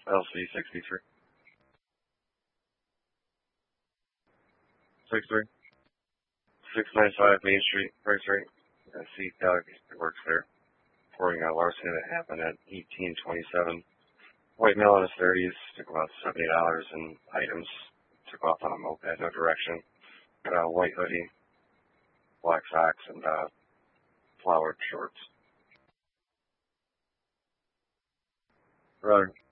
LC 63. 63. 695 Main Street, Price Right. I see Doug works there. Reporting a larceny that happened at 1827. White male in his 30s, took about $70 in items. Took off on a moped, no direction. Got a white hoodie, black socks, and flowered shorts. Brother.